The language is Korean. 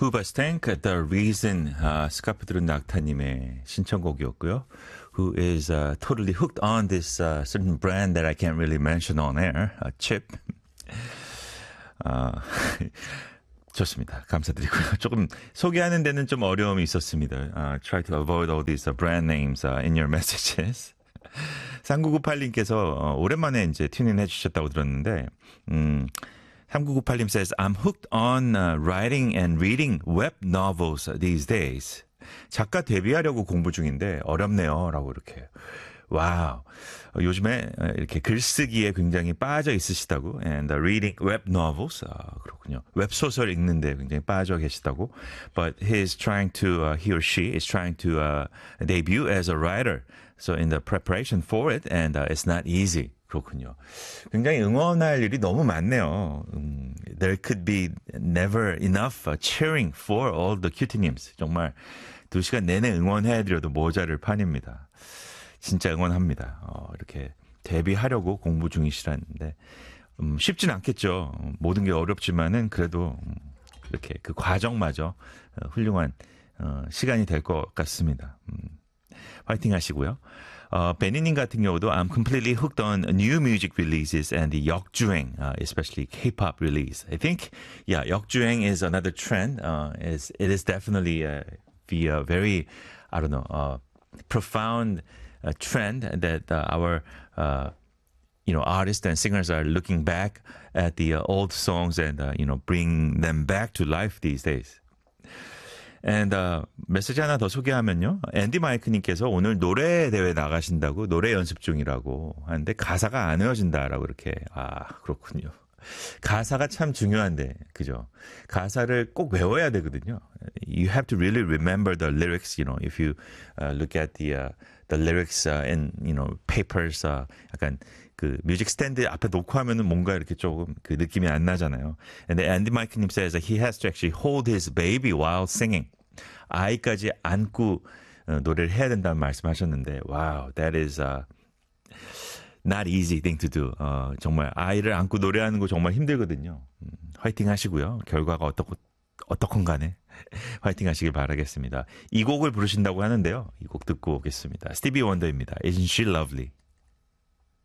Hoobastank, The Reason, 스카프들은 낙타님의 신청곡이었고요. Who is totally hooked on this certain brand that I can't really mention on air, Chip. 좋습니다. 감사드리고요. 조금 소개하는 데는 좀 어려움이 있었습니다. Try to avoid all these brand names in your messages. 3998님께서 오랜만에 이제 튜닝 해주셨다고 들었는데 3998님 says, I'm hooked on writing and reading web novels these days. 작가 데뷔하려고 공부 중인데 어렵네요. 라고 이렇게. 와우. 요즘에 이렇게 글쓰기에 굉장히 빠져 있으시다고. And reading web novels. 그렇군요. 웹소설 읽는데 굉장히 빠져 계시다고. But he or she is trying to debut as a writer. So in the preparation for it, and it's not easy. 그렇군요. 굉장히 응원할 일이 너무 많네요. There could be never enough cheering for all the 큐티님스. 정말 2시간 내내 응원해드려도 모자를 판입니다. 진짜 응원합니다. 이렇게 데뷔하려고 공부 중이시라는데 쉽진 않겠죠. 모든 게 어렵지만은 그래도 이렇게 그 과정마저 훌륭한 시간이 될 것 같습니다. 화이팅 하시고요. 베니님 같은 경우도 I'm completely hooked on new music releases and the 역주행, especially K-pop release. I think, yeah, 역주행 is another trend. It is definitely the very, I don't know, profound trend that our artists and singers are looking back at the old songs and bring them back to life these days. And 메시지 하나 더 소개하면요. 앤디 마이크님께서 오늘 노래 대회 나가신다고 노래 연습 중이라고 하는데 가사가 안 외워진다라고 이렇게. 그렇군요. 가사가 참 중요한데, 그죠? 가사를 꼭 외워야 되거든요. You have to really remember the lyrics, if you look at the lyrics in, papers, 약간 그 뮤직 스탠드 앞에 놓고 하면은 뭔가 이렇게 조금 그 느낌이 안 나잖아요. And 앤디 마이크님 says that he has to actually hold his baby while singing. 아이까지 안고 노래를 해야 된다는 말씀하셨는데, wow, that is not easy thing to do. 정말 아이를 안고 노래하는 거 정말 힘들거든요. 화이팅 하시고요. 결과가 어떻건 간에 화이팅 하시길 바라겠습니다. 이 곡을 부르신다고 하는데요. 이 곡 듣고 오겠습니다. 스티비 원더입니다. Isn't she lovely?